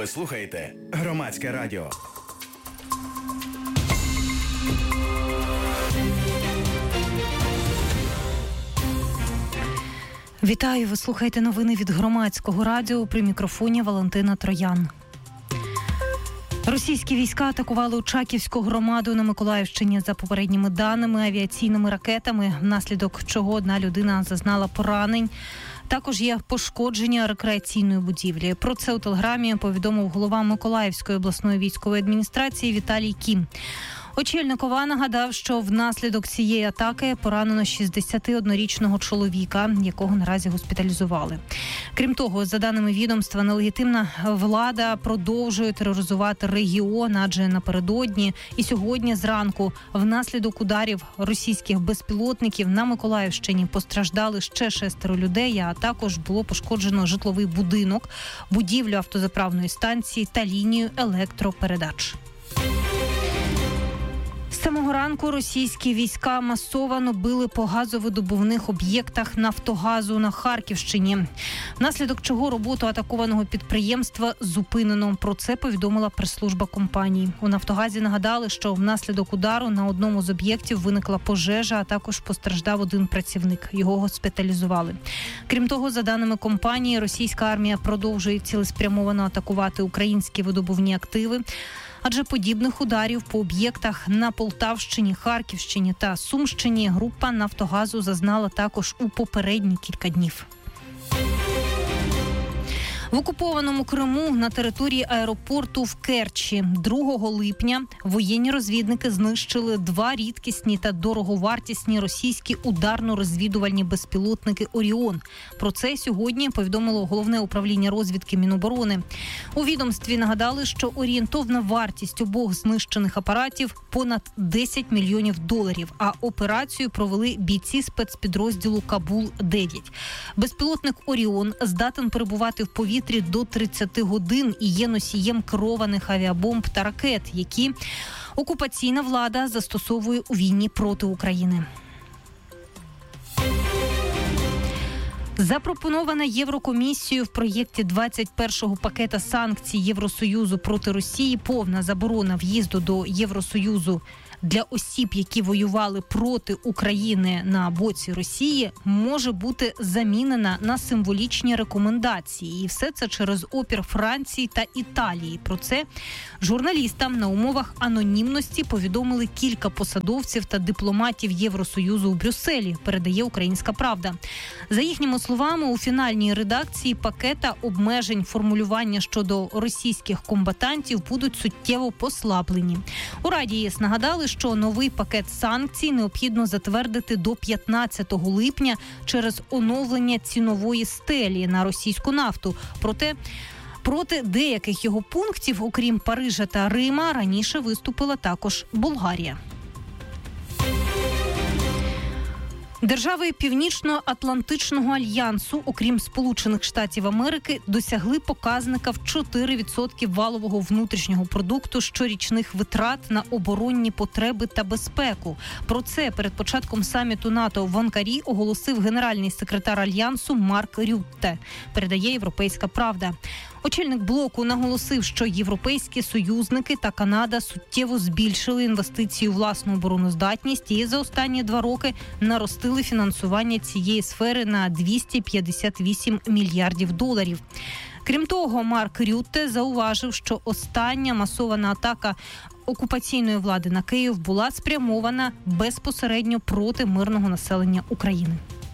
Ви слухаєте Громадське радіо. Вітаю, ви слухаєте новини від Громадського радіо, при мікрофоні Валентина Троян. Російські війська атакували Очаківську громаду на Миколаївщині за попередніми даними авіаційними ракетами, внаслідок чого одна людина зазнала поранень. Також є пошкодження рекреаційної будівлі. Про це у Телеграмі повідомив голова Миколаївської обласної військової адміністрації Віталій Кім. Очільник ОВА нагадав, що внаслідок цієї атаки поранено 61-річного чоловіка, якого наразі госпіталізували. Крім того, за даними відомства, нелегітимна влада продовжує тероризувати регіон, адже напередодні і сьогодні зранку внаслідок ударів російських безпілотників на Миколаївщині постраждали ще 6 людей, а також було пошкоджено житловий будинок, будівлю автозаправної станції та лінію електропередач. З самого ранку російські війська масово били по газовидобувних об'єктах Нафтогазу на Харківщині, внаслідок чого роботу атакованого підприємства зупинено. Про це повідомила прес-служба компанії. У Нафтогазі нагадали, що внаслідок удару на одному з об'єктів виникла пожежа, а також постраждав один працівник. Його госпіталізували. Крім того, за даними компанії, російська армія продовжує цілеспрямовано атакувати українські видобувні активи. Адже подібних ударів по об'єктах на Полтавщині, Харківщині та Сумщині група Нафтогазу зазнала також у попередні кілька днів. В окупованому Криму на території аеропорту в Керчі 2 липня воєнні розвідники знищили 2 рідкісні та дороговартісні російські ударно-розвідувальні безпілотники «Оріон». Про це сьогодні повідомило Головне управління розвідки Міноборони. У відомстві нагадали, що орієнтовна вартість обох знищених апаратів – понад $10 мільйонів, а операцію провели бійці спецпідрозділу «Кабул-9». Безпілотник «Оріон» здатен перебувати в повітрі до 30 годин і є носієм керованих авіабомб та ракет, які окупаційна влада застосовує у війні проти України. Запропонована Єврокомісією в проєкті 21-го пакета санкцій Євросоюзу проти Росії повна заборона в'їзду до Євросоюзу для осіб, які воювали проти України на боці Росії, може бути замінена на символічні рекомендації. І все це через опір Франції та Італії. Про це журналістам на умовах анонімності повідомили кілька посадовців та дипломатів Євросоюзу у Брюсселі, передає «Українська правда». За їхніми словами, у фінальній редакції пакета обмежень формулювання щодо російських комбатантів будуть суттєво послаблені. У Раді ЄС нагадали, що новий пакет санкцій необхідно затвердити до 15 липня через оновлення цінової стелі на російську нафту. Проте проти деяких його пунктів, окрім Парижа та Рима, раніше виступила також Болгарія. Держави Північно-Атлантичного альянсу, окрім Сполучених Штатів Америки, досягли показника в 4% валового внутрішнього продукту щорічних витрат на оборонні потреби та безпеку. Про це перед початком саміту НАТО в Анкарі оголосив генеральний секретар альянсу Марк Рютте, передає «Європейська правда». Очільник блоку наголосив, що європейські союзники та Канада суттєво збільшили інвестиції у власну обороноздатність і за останні 2 роки наростили фінансування цієї сфери на $258 мільярдів. Крім того, Марк Рютте зауважив, що остання масована атака окупаційної влади на Київ була спрямована безпосередньо проти мирного населення України.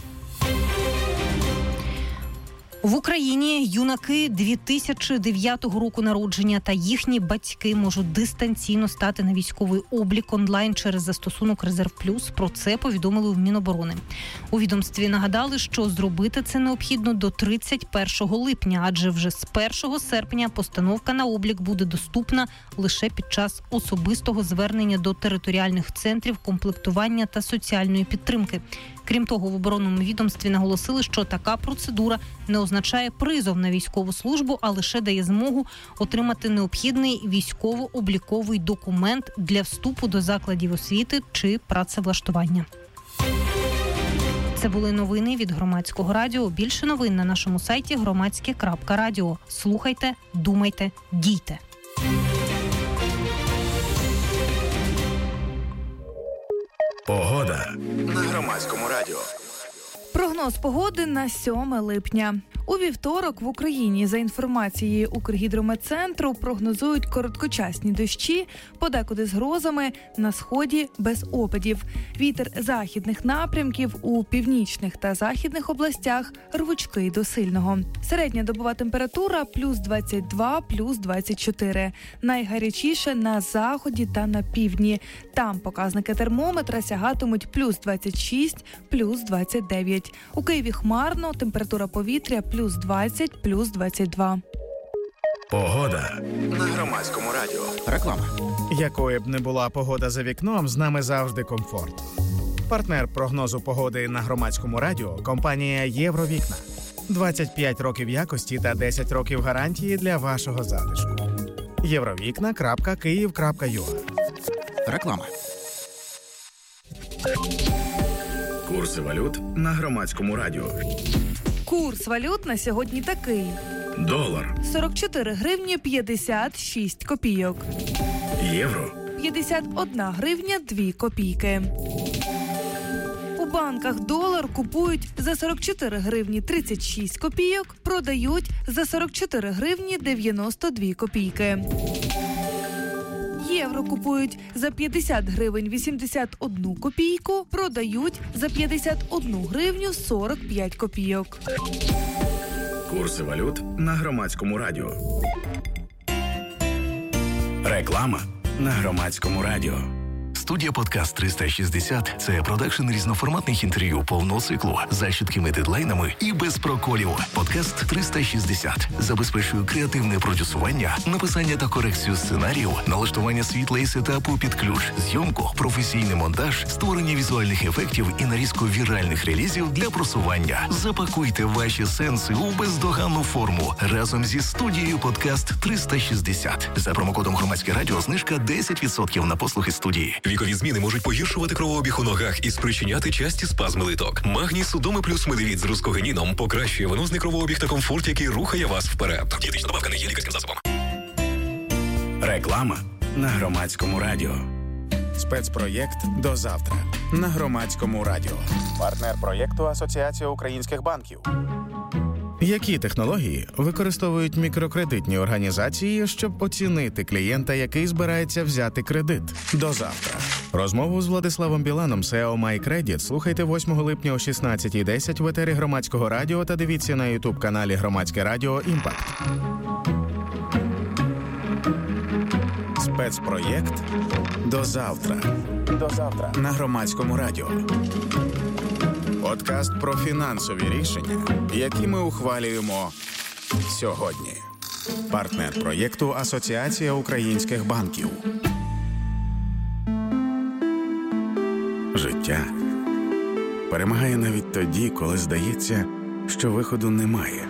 В Україні юнаки 2009 року народження та їхні батьки можуть дистанційно стати на військовий облік онлайн через застосунок «Резерв Плюс». Про це повідомили в Міноборони. У відомстві нагадали, що зробити це необхідно до 31 липня, адже вже з 1 серпня постановка на облік буде доступна лише під час особистого звернення до територіальних центрів комплектування та соціальної підтримки. Крім того, в оборонному відомстві наголосили, що така процедура не означає призов на військову службу, а лише дає змогу отримати необхідний військово-обліковий документ для вступу до закладів освіти чи працевлаштування. Це були новини від Громадського радіо. Більше новин на нашому сайті громадське.радіо. Слухайте, думайте, дійте. Погода на Громадському радіо. Прогноз погоди на 7 липня. У вівторок в Україні, за інформацією Укргідрометцентру, прогнозують короткочасні дощі, подекуди з грозами, на сході без опадів. Вітер західних напрямків у північних та західних областях рвучкий до сильного. Середня добова температура плюс 22, плюс 24. Найгарячіше на заході та на півдні. Там показники термометра сягатимуть плюс 26, плюс 29. У Києві хмарно, температура повітря плюс 20, плюс 22. Погода на Громадському радіо. Реклама. Якою б не була погода за вікном, з нами завжди комфорт. Партнер прогнозу погоди на Громадському радіо – компанія «Євровікна». 25 років якості та 10 років гарантії для вашого затишку. Євровікна.Київ.ua. Реклама. Курси валют на Громадському радіо. Курс валют на сьогодні такий. Долар. 44 гривні 56 копійок. Євро. 51 гривня 2 копійки. У банках долар купують за 44 гривні 36 копійок, продають за 44 гривні 92 копійки. Євро купують за 50 гривень 81 копійку, продають за 51 гривню 45 копійок. Курси валют на Громадському радіо. Реклама на Громадському радіо. Студія «Подкаст 360» – це продакшн різноформатних інтерв'ю повного циклу за чіткими дедлайнами і без проколів. «Подкаст 360» забезпечує креативне продюсування, написання та корекцію сценаріїв, налаштування світла і сетапу під ключ, зйомку, професійний монтаж, створення візуальних ефектів і нарізку віральних релізів для просування. Запакуйте ваші сенси у бездоганну форму разом зі студією «Подкаст 360». За промокодом «Громадське радіо» знижка 10% на послуги студії. Вікові зміни можуть погіршувати кровообіг у ногах і спричиняти часті спазми литок. Магній Судоми плюс медивіт з рускогенідом покращує венозний кровообіг та комфорт, який рухає вас вперед. Дієтична добавка не є лікарським засобом. Реклама на Громадському радіо. Спецпроєкт «До завтра» на Громадському радіо. Партнер проєкту «Асоціація українських банків». Які технології використовують мікрокредитні організації, щоб оцінити клієнта, який збирається взяти кредит? До завтра. Розмову з Владиславом Біланом, SEO MyCredit, слухайте 8 липня о 16:10 в етері Громадського радіо та дивіться на YouTube-каналі Громадське радіо «Імпакт». Спецпроєкт «До завтра». До завтра на Громадському радіо. Подкаст про фінансові рішення, які ми ухвалюємо сьогодні. Партнер проєкту «Асоціація українських банків». Життя перемагає навіть тоді, коли здається, що виходу немає.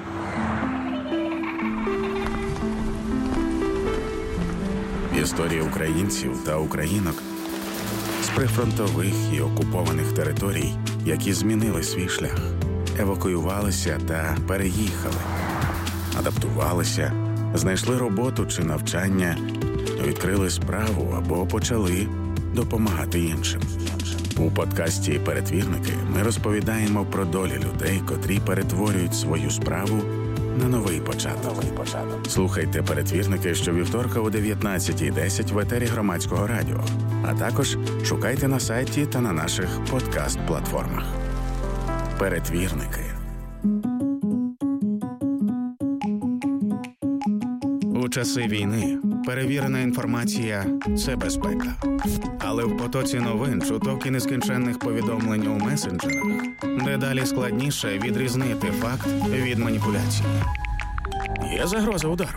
Історія українців та українок з прифронтових і окупованих територій, які змінили свій шлях, евакуювалися та переїхали, адаптувалися, знайшли роботу чи навчання, відкрили справу або почали допомагати іншим. У подкасті «Перетвірники» ми розповідаємо про долі людей, котрі перетворюють свою справу на новий початок. Слухайте «Перетвірники» щовівторка о 19:10 в етері Громадського радіо, а також шукайте на сайті та на наших подкаст-платформах. «Перетвірники». У часи війни перевірена інформація – це безпека. Але в потоці новин, чуток і нескінченних повідомлень у месенджерах дедалі складніше відрізнити факт від маніпуляції. Є загроза удару.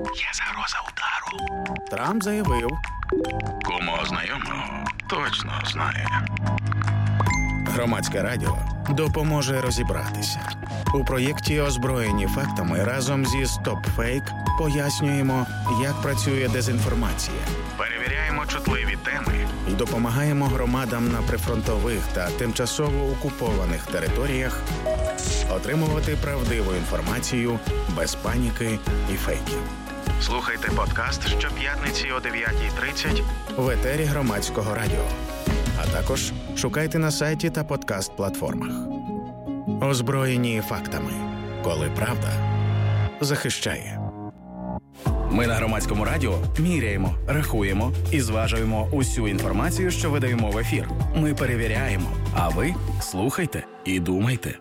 Трамп заявив, Кому знайомого точно знає. Громадське радіо допоможе розібратися. У проєкті «Озброєні фактами» разом зі StopFake пояснюємо, як працює дезінформація. Перевіряємо чутливі теми і допомагаємо громадам на прифронтових та тимчасово окупованих територіях отримувати правдиву інформацію без паніки і фейків. Слухайте подкаст щоп'ятниці о 9:30 в етері Громадського радіо. А також шукайте на сайті та подкаст-платформах. Озброєні фактами. Коли правда захищає. Ми на Громадському радіо міряємо, рахуємо і зважуємо усю інформацію, що видаємо в ефір. Ми перевіряємо, а ви слухайте і думайте.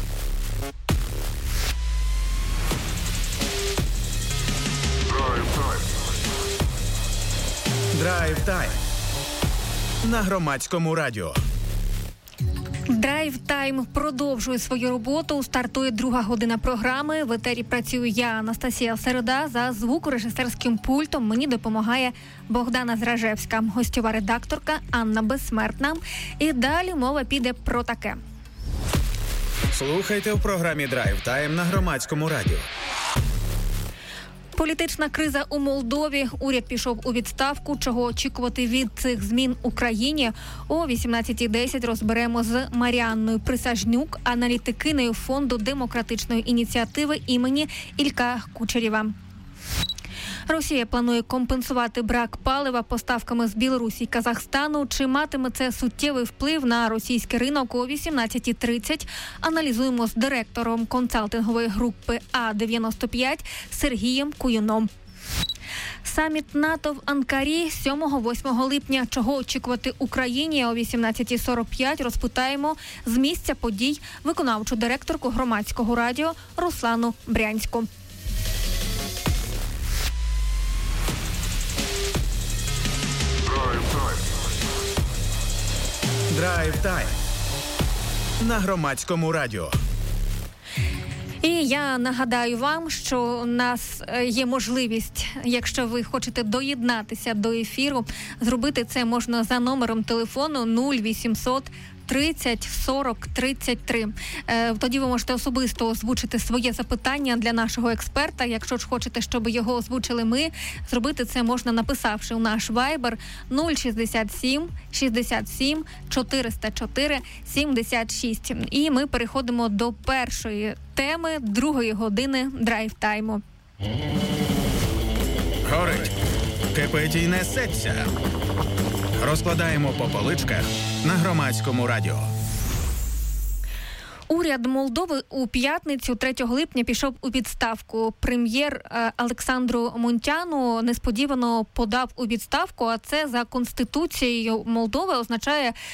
Драйв-тайм на Громадському радіо. Драйв Тайм продовжує свою роботу. Стартує 2 година програми. В етері працюю я, Анастасія Середа. За звукорежисерським пультом мені допомагає Богдана Зражевська, гостьова редакторка Анна Безсмертна. І далі мова піде про таке. Слухайте в програмі Драйв-тайм на Громадському радіо. Політична криза у Молдові. Уряд пішов у відставку. Чого очікувати від цих змін Україні? О 18:10 розберемо з Маріанною Присяжнюк, аналітикинею Фонду демократичної ініціативи імені Ілька Кучерєва. Росія планує компенсувати брак палива поставками з Білорусі й Казахстану. Чи матиме це суттєвий вплив на російський ринок? О 18:30 аналізуємо з директором консалтингової групи А-95 Сергієм Куюном. Саміт НАТО в Анкарі 7-8 липня. Чого очікувати Україні? О 18:45 розпитаємо з місця подій виконавчу директорку Громадського радіо Руслану Брянську. Драйв-тайм на Громадському радіо. І я нагадаю вам, що у нас є можливість, якщо ви хочете доєднатися до ефіру, зробити це можна за номером телефону 0800 30 40 33. Тоді ви можете особисто озвучити своє запитання для нашого експерта. Якщо ж хочете, щоб його озвучили ми, зробити це можна, написавши у наш Viber 067 67 404 76. І ми переходимо до першої теми 2 години драйв-тайму. Горить, кипить і несеться. Розкладаємо по поличках на Громадському радіо. Уряд Молдови у п'ятницю 3 липня пішов у відставку. Прем'єр Олександру Мунтяну несподівано подав у відставку, а це за Конституцією Молдови означає,